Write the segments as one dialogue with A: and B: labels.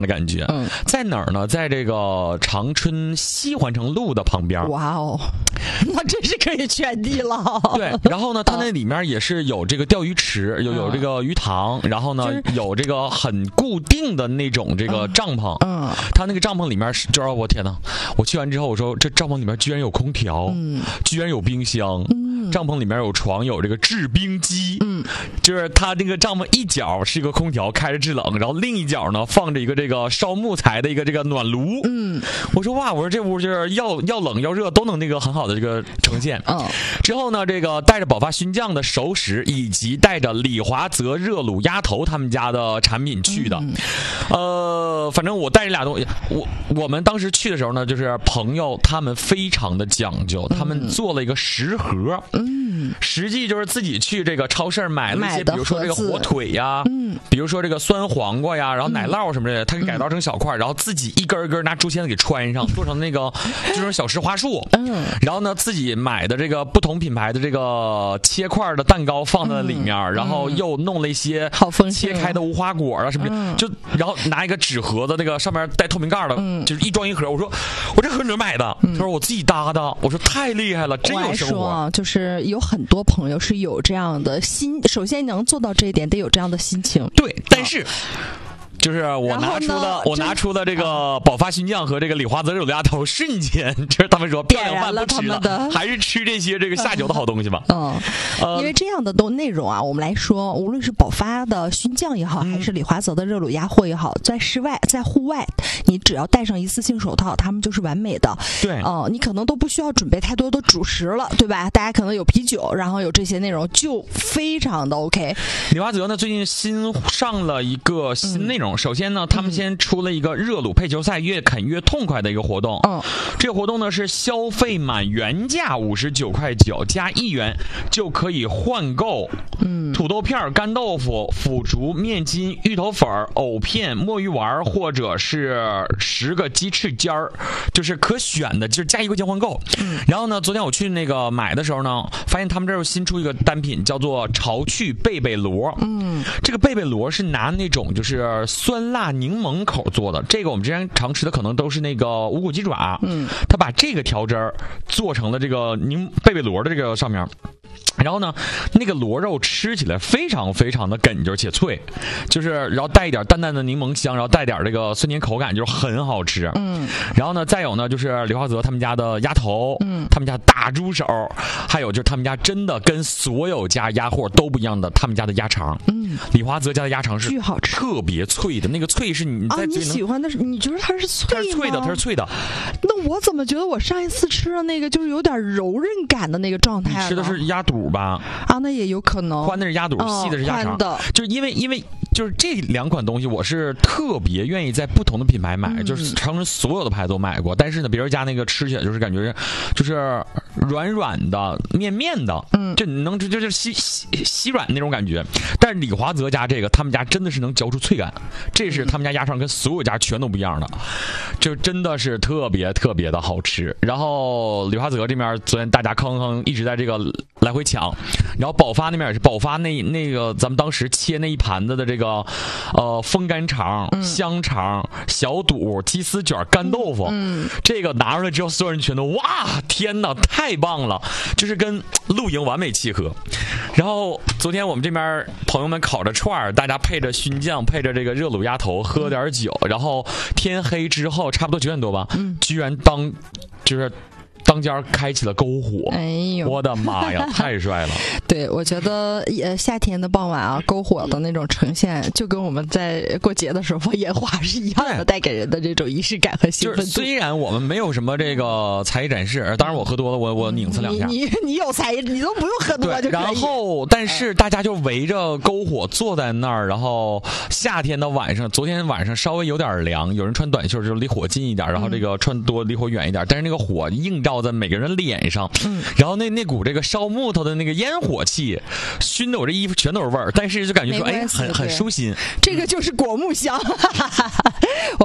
A: 的感觉。在哪儿呢？在这个长春西环城路的旁边。
B: 哇哦，那真是可以圈地了。
A: 对，然后呢，它那里面也是有这个钓鱼池，有这个鱼塘，然后呢，有这个很固定的那种这个帐篷。它那个帐篷里面就是我天哪！我去完之后，我说这帐篷里面居然有空调，居然有冰箱。帐篷里面有床，有这个制冰机。就是它那个帐篷一角是一个空调开着制冷，然后另一角呢放着一个这个烧木材的一个这个暖炉。我说哇，我说这屋就是要冷要热都能那个很好的这个呈现。之后呢，这个带着宝发熏酱的熟食，以及带着李华泽热卤鸭头他们家的产品去的。反正我带这俩东西，我们当时去的时候呢，就是朋友他们非常的讲究，他们做了一个食盒。实际就是自己去这个超市买了一些，比如说这个火腿呀，比如说这个酸黄瓜呀，然后奶酪什么的，他给改造成小块，然后自己一根一根拿竹签子给穿上，做成那个就是小石花束。然后呢，自己买的这个不同品牌的这个切块的蛋糕放在里面，然后又弄了一些切开的无花果啊什么的，就然后拿一个纸盒子，那个上面带透明盖的，就是一装一盒。我说我这盒哪儿买的？他说我自己搭的。我说太厉害了，真有生活。
B: 就是有很多朋友是有这样的心，首先能做到这一点，得有这样的心情。
A: 对，但是。就是我拿出了这个宝发熏酱和这个李华泽肉鸭头，瞬间就是他们说漂亮饭不吃了，还是吃这些这个下酒的好东西吧。
B: 因为这样的内容啊，我们来说，无论是宝发的熏酱也好，还是李华泽的热卤鸭货也好，在室外在户外，你只要戴上一次性手套，他们就是完美的。
A: 对，
B: 你可能都不需要准备太多的主食了，对吧？大家可能有啤酒，然后有这些内容，就非常的 OK。
A: 李华泽呢，最近新上了一个新内容。首先呢，他们先出了一个热卤配球赛，越啃越痛快的一个活动。这个活动呢是消费满原价59.9块加1元就可以换购土豆片、干豆腐、腐竹、面筋、芋头粉、藕片、墨鱼丸，或者是10个鸡翅尖儿，就是可选的，就是加1块钱换购。然后呢，昨天我去那个买的时候呢，发现他们这儿新出一个单品，叫做潮趣贝贝螺。这个贝贝螺是拿那种就是酸辣柠檬口做的，这个我们之前常吃的可能都是那个无骨鸡爪。他把这个调汁儿做成了这个贝贝螺的这个上面。然后呢，那个螺肉吃起来非常非常的哏劲且脆，就是然后带一点淡淡的柠檬香，然后带点这个酸甜口感，就是很好吃。然后呢，再有呢就是李华泽他们家的鸭头，他们家大猪手，还有就是他们家真的跟所有家鸭货都不一样的他们家的鸭肠。李华泽家的鸭肠是巨好吃，特别脆的，那个脆是你在
B: 你喜欢的是，你觉得它是脆吗？
A: 它是脆的，它是脆的。
B: 那我怎么觉得我上一次吃的那个就是有点柔韧感的那个状态？
A: 你吃的是鸭肚吧？
B: 那也有可能。
A: 宽的是鸭肚，细的是鸭肠。就是因为就是这两款东西，我是特别愿意在不同的品牌买，就是长春所有的牌子都买过。但是呢，别人家那个吃起来就是感觉就是软软的、面面的，就你能就是稀软那种感觉。但是李华泽家这个，他们家真的是能嚼出脆感，这是他们家鸭肠跟所有家全都不一样的，就真的是特别特别的好吃。然后李华泽这边昨天大家坑一直在这个来回抢，然后宝发那边也是，宝发那个咱们当时切那一盘子的这个风干肠、香肠、小肚、鸡丝卷、干豆腐，这个拿出来之后，所有人全都哇天哪，太棒了，就是跟露营完美契合。然后昨天我们这边朋友们烤着串儿，大家配着熏酱，配着这个热卤鸭头，喝点酒，然后天黑之后差不多9点多吧，居然当家开启了篝火。
B: 哎呦，
A: 我的妈呀，太帅了！
B: 对，我觉得夏天的傍晚啊，篝火的那种呈现，就跟我们在过节的时候烟花是一样的，带给人的这种仪式感和兴奋度。
A: 虽然我们没有什么这个才艺展示，当然我喝多了，我拧次两下。
B: 你有才艺，你都不用喝多就可以。
A: 然后，但是大家就围着篝火坐在那儿，然后夏天的晚上，昨天晚上稍微有点凉，有人穿短袖就离火近一点，然后这个穿多离火远一点，但是那个火映照在每个人脸上，然后那股这个烧木头的那个烟火气，熏得我这衣服全都是味儿，但是就感觉说，哎，很舒心。
B: 这个就是果木香。我们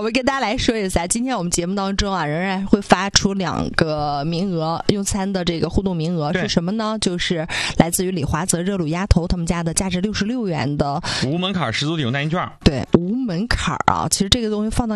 B: 们跟大家来说一下，今天我们节目当中啊，仍然会发出2个名额用餐的这个互动名额是什么呢？就是来自于李华泽热卤鸭头他们家的价值66元的
A: 无门槛十足体验代金券。
B: 对，无门槛啊，其实这个东西放到